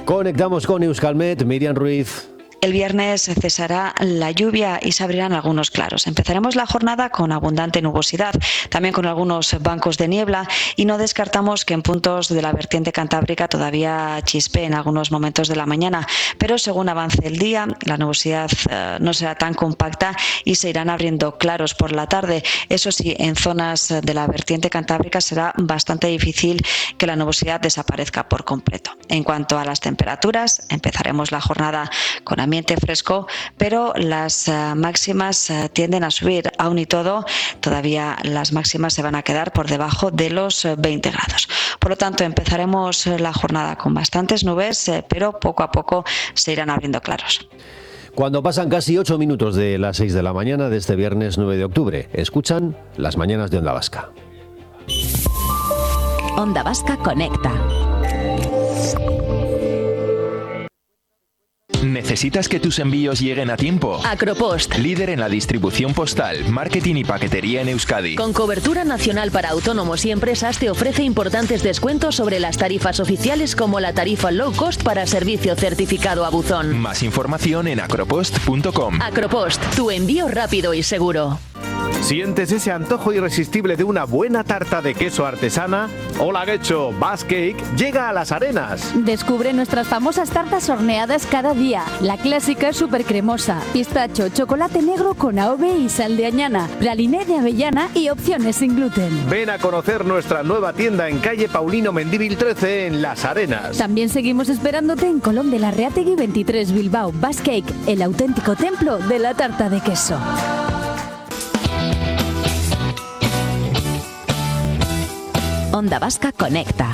Conectamos con Euskalmet, Miriam Ruiz. El viernes cesará la lluvia y se abrirán algunos claros. Empezaremos la jornada con abundante nubosidad, también con algunos bancos de niebla, y no descartamos que en puntos de la vertiente cantábrica todavía chispee en algunos momentos de la mañana, pero según avance el día, la nubosidad no será tan compacta y se irán abriendo claros por la tarde. Eso sí, en zonas de la vertiente cantábrica será bastante difícil que la nubosidad desaparezca por completo. En cuanto a las temperaturas, empezaremos la jornada con ambiente fresco, pero las máximas tienden a subir. Aún y todo, todavía las máximas se van a quedar por debajo de los 20 grados. Por lo tanto, empezaremos la jornada con bastantes nubes, pero poco a poco se irán abriendo claros. Cuando pasan casi 8 minutos de las 6 de la mañana de este viernes 9 de octubre, escuchan las mañanas de Onda Vasca. Onda Vasca Conecta. ¿Necesitas que tus envíos lleguen a tiempo? Acropost, líder en la distribución postal, marketing y paquetería en Euskadi. Con cobertura nacional para autónomos y empresas, te ofrece importantes descuentos sobre las tarifas oficiales, como la tarifa low cost para servicio certificado a buzón. Más información en acropost.com. Acropost, tu envío rápido y seguro. ¿Sientes ese antojo irresistible de una buena tarta de queso artesana? Hola Guecho, Basque Cake llega a Las Arenas. Descubre nuestras famosas tartas horneadas cada día. La clásica súper cremosa, pistacho, chocolate negro con AOV y sal de añana, praliné de avellana y opciones sin gluten. Ven a conocer nuestra nueva tienda en calle Paulino Mendívil 13 en Las Arenas. También seguimos esperándote en Colón de la Reátegui 23 Bilbao. Basque Cake, el auténtico templo de la tarta de queso. Onda Vasca Conecta.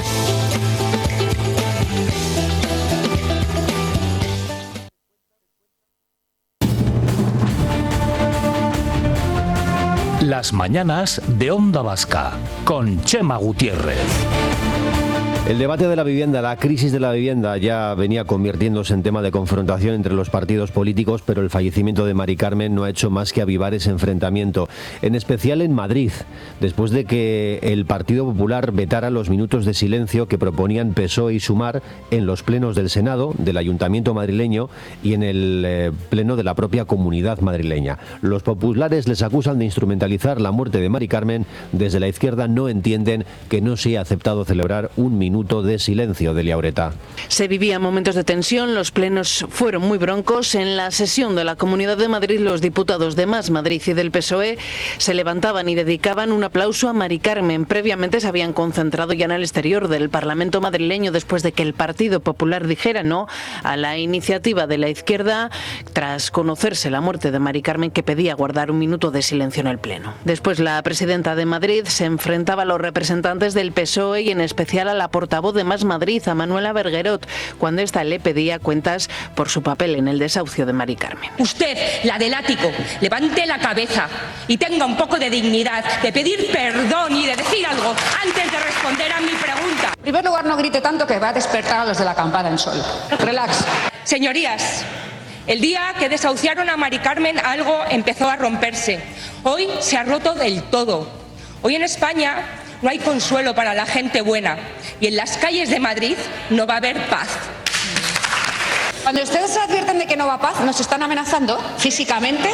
Las mañanas de Onda Vasca con Chema Gutiérrez. El debate de la vivienda, la crisis de la vivienda, ya venía convirtiéndose en tema de confrontación entre los partidos políticos, pero el fallecimiento de Mari Carmen no ha hecho más que avivar ese enfrentamiento, en especial en Madrid, después de que el Partido Popular vetara los minutos de silencio que proponían PSOE y Sumar en los plenos del Senado, del Ayuntamiento madrileño y en el pleno de la propia Comunidad madrileña. Los populares les acusan de instrumentalizar la muerte de Mari Carmen. Desde la izquierda no entienden que no se ha aceptado celebrar un minuto de silencio. de Liaureta. Se vivían momentos de tensión, los plenos fueron muy broncos. En la sesión de la Comunidad de Madrid, los diputados de Más Madrid y del PSOE se levantaban y dedicaban un aplauso a Mari Carmen. Previamente se habían concentrado ya en el exterior del Parlamento madrileño después de que el Partido Popular dijera no a la iniciativa de la izquierda tras conocerse la muerte de Mari Carmen, que pedía guardar un minuto de silencio en el pleno. Después la presidenta de Madrid se enfrentaba a los representantes del PSOE y en especial a la portavoz de Más Madrid, a Manuela Berguerot, cuando ésta le pedía cuentas por su papel en el desahucio de Mari Carmen. Usted, la del ático, levante la cabeza y tenga un poco de dignidad de pedir perdón y de decir algo antes de responder a mi pregunta. En primer lugar, no grite tanto que va a despertar a los de la acampada en sol. Relax. Señorías, el día que desahuciaron a Mari Carmen algo empezó a romperse. Hoy se ha roto del todo. Hoy en España no hay consuelo para la gente buena y en las calles de Madrid no va a haber paz. Cuando ustedes se advierten de que no va a paz, nos están amenazando físicamente.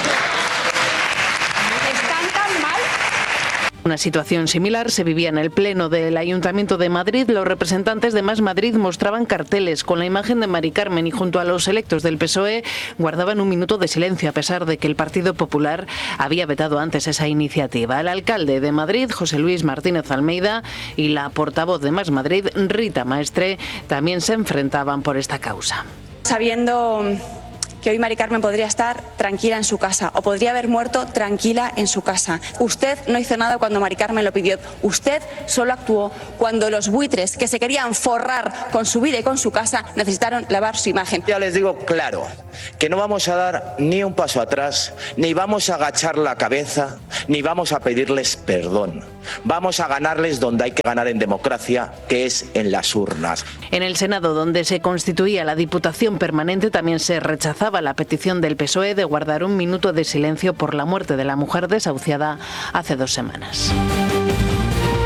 Están tan mal. Una situación similar se vivía en el pleno del Ayuntamiento de Madrid. Los representantes de Más Madrid mostraban carteles con la imagen de Mari Carmen y junto a los electos del PSOE guardaban un minuto de silencio, a pesar de que el Partido Popular había vetado antes esa iniciativa. El alcalde de Madrid, José Luis Martínez Almeida, y la portavoz de Más Madrid, Rita Maestre, también se enfrentaban por esta causa. Sabiendo que hoy Mari Carmen podría estar tranquila en su casa o podría haber muerto tranquila en su casa. Usted no hizo nada cuando Mari Carmen lo pidió. Usted solo actuó cuando los buitres que se querían forrar con su vida y con su casa necesitaron lavar su imagen. Ya les digo claro que no vamos a dar ni un paso atrás, ni vamos a agachar la cabeza, ni vamos a pedirles perdón. Vamos a ganarles donde hay que ganar en democracia, que es en las urnas. En el Senado, donde se constituía la Diputación Permanente, también se rechazaba la petición del PSOE de guardar un minuto de silencio por la muerte de la mujer desahuciada hace 2 semanas.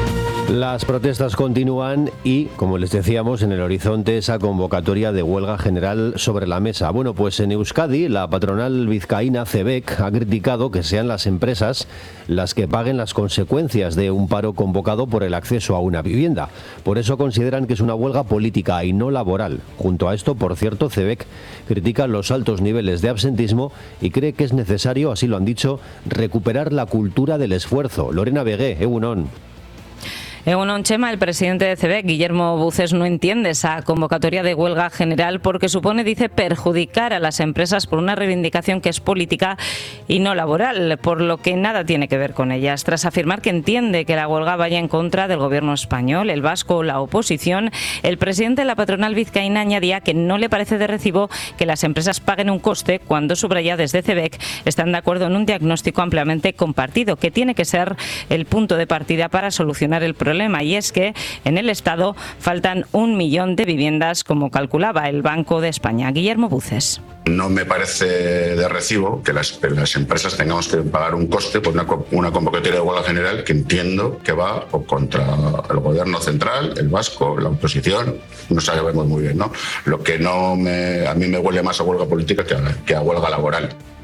Las protestas continúan y, como les decíamos, en el horizonte esa convocatoria de huelga general sobre la mesa. Bueno, pues en Euskadi la patronal vizcaína CEBEC ha criticado que sean las empresas las que paguen las consecuencias de un paro convocado por el acceso a una vivienda. Por eso consideran que es una huelga política y no laboral. Junto a esto, por cierto, CEBEC critica los altos niveles de absentismo y cree que es necesario, así lo han dicho, recuperar la cultura del esfuerzo. Lorena Begué, Egunon. Egunon, Chema, el presidente de CEBEC, Guillermo Buces, no entiende esa convocatoria de huelga general porque supone, dice, perjudicar a las empresas por una reivindicación que es política y no laboral, por lo que nada tiene que ver con ellas. Tras afirmar que entiende que la huelga vaya en contra del gobierno español, el vasco o la oposición, el presidente de la patronal vizcaína añadía que no le parece de recibo que las empresas paguen un coste cuando, subraya desde CEBEC, están de acuerdo en un diagnóstico ampliamente compartido, que tiene que ser el punto de partida para solucionar el problema, y es que en el Estado faltan 1 millón de viviendas, como calculaba el Banco de España. Guillermo Buces. No me parece de recibo que las empresas tengamos que pagar un coste por una convocatoria de huelga general que entiendo que va o contra el gobierno central, el vasco, la oposición, no sabemos muy bien, ¿no? Lo que a mí me huele más a huelga política que a huelga laboral.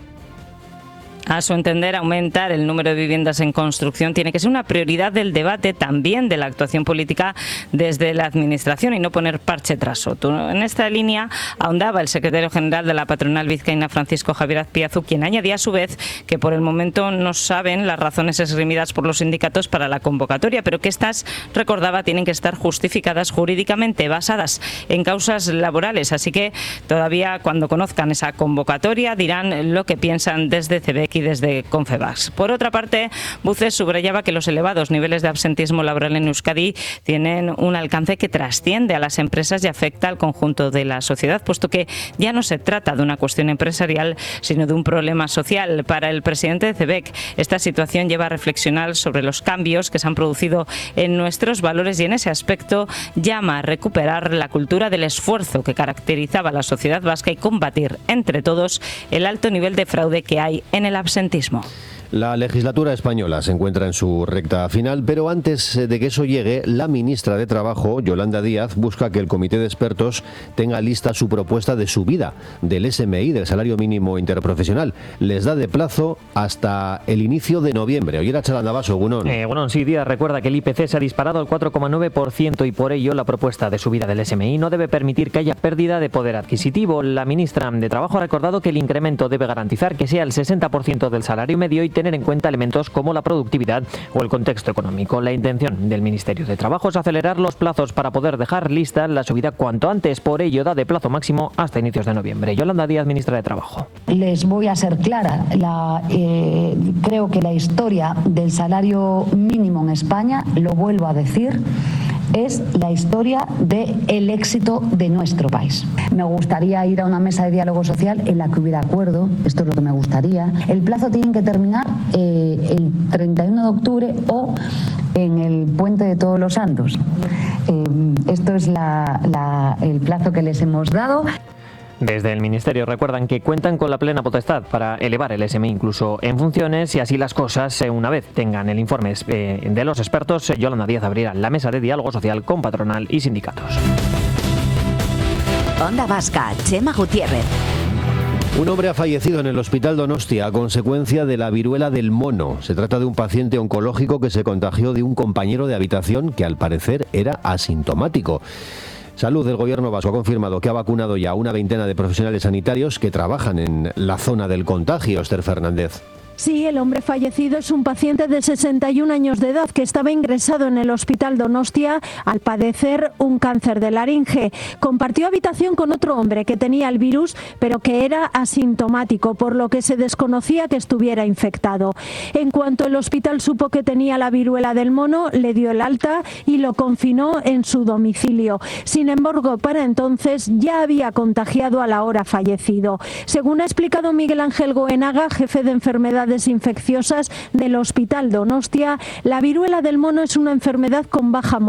A su entender, aumentar el número de viviendas en construcción tiene que ser una prioridad del debate, también de la actuación política desde la Administración, y no poner parche tras otro. En esta línea ahondaba el secretario general de la patronal vizcaína, Francisco Javier Azpiazu, quien añadía a su vez que por el momento no saben las razones esgrimidas por los sindicatos para la convocatoria, pero que estas, recordaba, tienen que estar justificadas jurídicamente, basadas en causas laborales. Así que todavía, cuando conozcan esa convocatoria, dirán lo que piensan desde CEBEC y desde Confebask. Por otra parte, Buces subrayaba que los elevados niveles de absentismo laboral en Euskadi tienen un alcance que trasciende a las empresas y afecta al conjunto de la sociedad, puesto que ya no se trata de una cuestión empresarial, sino de un problema social. Para el presidente de CEBEC, esta situación lleva a reflexionar sobre los cambios que se han producido en nuestros valores y en ese aspecto llama a recuperar la cultura del esfuerzo que caracterizaba a la sociedad vasca y combatir entre todos el alto nivel de fraude que hay en el absentismo. La legislatura española se encuentra en su recta final, pero antes de que eso llegue, la ministra de Trabajo, Yolanda Díaz, busca que el comité de expertos tenga lista su propuesta de subida del SMI, del salario mínimo interprofesional. Les da de plazo hasta el inicio de noviembre. Oye, Chalandabaso, Gunón. Bueno, sí, Díaz recuerda que el IPC se ha disparado al 4,9% y por ello la propuesta de subida del SMI no debe permitir que haya pérdida de poder adquisitivo. La ministra de Trabajo ha recordado que el incremento debe garantizar que sea el 60% del salario medio y tener en cuenta elementos como la productividad o el contexto económico. La intención del Ministerio de Trabajo es acelerar los plazos para poder dejar lista la subida cuanto antes. Por ello, da de plazo máximo hasta inicios de noviembre. Yolanda Díaz, ministra de Trabajo. Les voy a ser clara. Creo que la historia del salario mínimo en España, lo vuelvo a decir, es la historia del éxito de nuestro país. Me gustaría ir a una mesa de diálogo social en la que hubiera acuerdo, esto es lo que me gustaría. El plazo tiene que terminar el 31 de octubre o en el Puente de Todos los Santos. Esto es el plazo que les hemos dado. Desde el Ministerio recuerdan que cuentan con la plena potestad para elevar el SMI incluso en funciones, y así las cosas, una vez tengan el informe de los expertos, Yolanda Díaz abrirá la mesa de diálogo social con patronal y sindicatos. Onda Vasca, Chema Gutiérrez. Un hombre ha fallecido en el Hospital Donostia a consecuencia de la viruela del mono. Se trata de un paciente oncológico que se contagió de un compañero de habitación que al parecer era asintomático. Salud del Gobierno vasco ha confirmado que ha vacunado ya a una veintena de profesionales sanitarios que trabajan en la zona del contagio. Esther Fernández. Sí, el hombre fallecido es un paciente de 61 años de edad que estaba ingresado en el Hospital Donostia al padecer un cáncer de laringe. Compartió habitación con otro hombre que tenía el virus, pero que era asintomático, por lo que se desconocía que estuviera infectado. En cuanto el hospital supo que tenía la viruela del mono, le dio el alta y lo confinó en su domicilio. Sin embargo, para entonces ya había contagiado a la hora fallecido. Según ha explicado Miguel Ángel Goenaga, jefe de enfermedades infecciosas del Hospital Donostia, la viruela del mono es una enfermedad con baja